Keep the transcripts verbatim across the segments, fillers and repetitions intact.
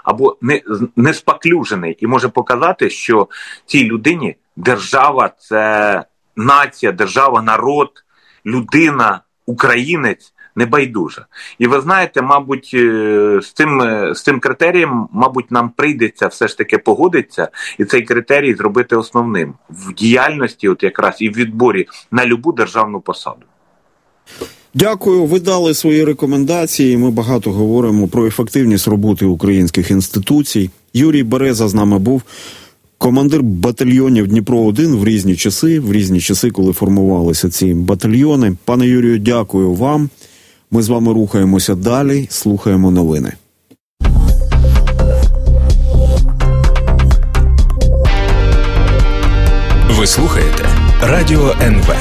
або не, не спаклюжений і може показати, що цій людині держава – це нація, держава, народ, людина, українець небайдужа. І ви знаєте, мабуть, з цим, з цим критерієм, мабуть, нам прийдеться все ж таки погодитися і цей критерій зробити основним в діяльності, от якраз і в відборі на любу державну посаду. Дякую. Ви дали свої рекомендації. Ми багато говоримо про ефективність роботи українських інституцій. Юрій Береза з нами був. Командир батальйонів Дніпро один в різні часи, в різні часи, коли формувалися ці батальйони. Пане Юрію, дякую вам. Ми з вами рухаємося далі, слухаємо новини. Ви слухаєте Радіо ен ве.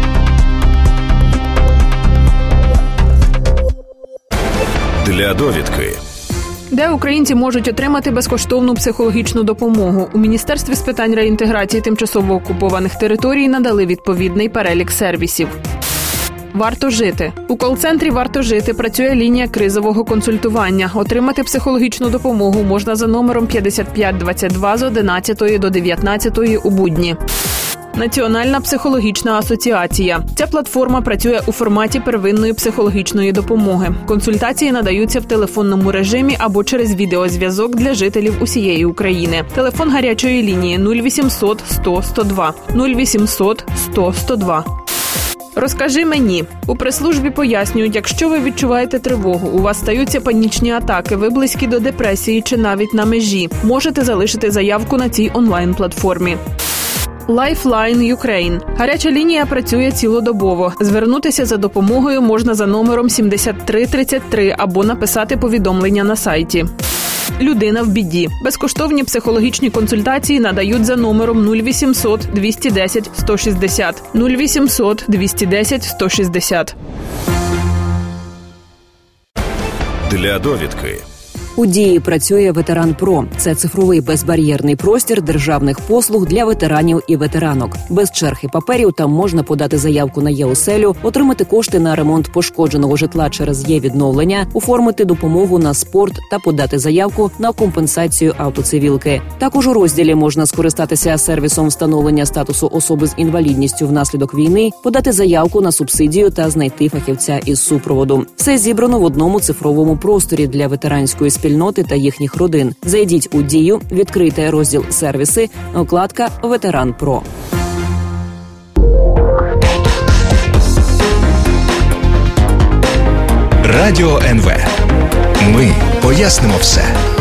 Для довідки. Де українці можуть отримати безкоштовну психологічну допомогу? У Міністерстві з питань реінтеграції тимчасово окупованих територій надали відповідний перелік сервісів. Варто жити. У кол-центрі «Варто жити» працює лінія кризового консультування. Отримати психологічну допомогу можна за номером п'ятдесят п'ять двадцять два з одинадцятої до дев'ятнадцятої у будні. Національна психологічна асоціація. Ця платформа працює у форматі первинної психологічної допомоги. Консультації надаються в телефонному режимі або через відеозв'язок для жителів усієї України. Телефон гарячої лінії нуль вісімсот сто сто два. нуль вісімсот сто сто два. Розкажи мені. У прес-службі пояснюють, якщо ви відчуваєте тривогу, у вас стаються панічні атаки, ви близькі до депресії чи навіть на межі, можете залишити заявку на цій онлайн-платформі. Lifeline Ukraine. Гаряча лінія працює цілодобово. Звернутися за допомогою можна за номером сімдесят три тридцять три або написати повідомлення на сайті. Людина в біді. Безкоштовні психологічні консультації надають за номером нуль вісімсот двісті десять сто шістдесят. нуль вісімсот двісті десять сто шістдесят. Для довідки. У Дії працює Ветеран.Про. Це цифровий безбар'єрний простір державних послуг для ветеранів і ветеранок. Без черг і паперів там можна подати заявку на Є-оселю, отримати кошти на ремонт пошкодженого житла через Є-відновлення, оформити допомогу на спорт та подати заявку на компенсацію автоцивілки. Також у розділі можна скористатися сервісом встановлення статусу особи з інвалідністю внаслідок війни, подати заявку на субсидію та знайти фахівця із супроводу. Все зібрано в одному цифровому просторі для ветеранської спільноти. спільноти та їхніх родин. Зайдіть у Дію, відкрийте розділ «Сервіси», вкладка «Ветеран.Про». Радіо ен ве. Ми пояснимо все.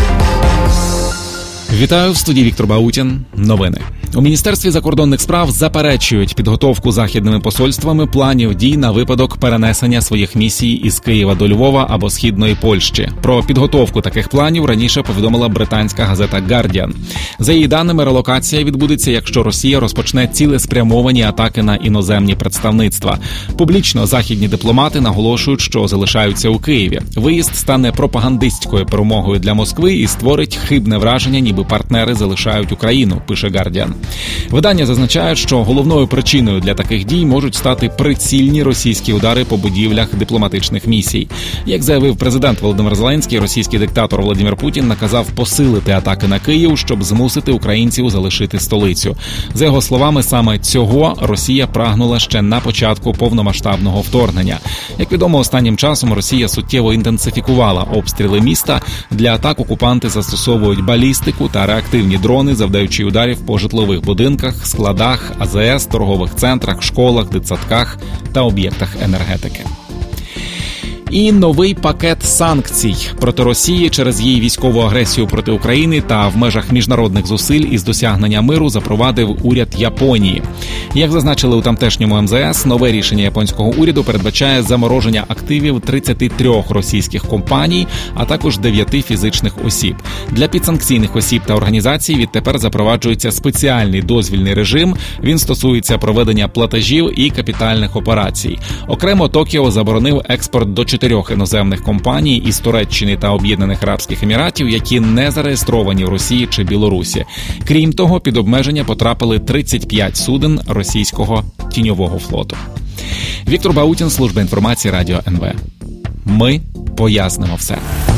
Вітаю, в студії Віктор Баутін. Новини. У Міністерстві закордонних справ заперечують підготовку західними посольствами планів дій на випадок перенесення своїх місій із Києва до Львова або Східної Польщі. Про підготовку таких планів раніше повідомила британська газета «Гардіан». За її даними, релокація відбудеться, якщо Росія розпочне цілеспрямовані атаки на іноземні представництва. Публічно західні дипломати наголошують, що залишаються у Києві. Виїзд стане пропагандистською перемогою для Москви і створить хибне враження, ніби партнери залишають Україну, пише «Гардіан». Видання зазначають, що головною причиною для таких дій можуть стати прицільні російські удари по будівлях дипломатичних місій. Як заявив президент Володимир Зеленський, російський диктатор Володимир Путін наказав посилити атаки на Київ, щоб змусити українців залишити столицю. За його словами, саме цього Росія прагнула ще на початку повномасштабного вторгнення. Як відомо, останнім часом Росія суттєво інтенсифікувала обстріли міста. Для атак окупанти застосовують балістику та реактивні дрони, завдаючи ударів по житлових будинках, складах, а зе ес, торгових центрах, школах, дитсадках та об'єктах енергетики. І новий пакет санкцій проти Росії через її військову агресію проти України та в межах міжнародних зусиль із досягнення миру запровадив уряд Японії. Як зазначили у тамтешньому ем зе ес, нове рішення японського уряду передбачає замороження активів тридцяти трьох російських компаній, а також дев'яти фізичних осіб. Для підсанкційних осіб та організацій відтепер запроваджується спеціальний дозвільний режим. Він стосується проведення платежів і капітальних операцій. Окремо Токіо заборонив експорт до чотирьох іноземних компаній із Туреччини та Об'єднаних Арабських Еміратів, які не зареєстровані в Росії чи Білорусі. Крім того, під обмеження потрапили тридцять п'ять суден російського тіньового флоту. Віктор Баутін, служба інформації Радіо ен ве. Ми пояснимо все.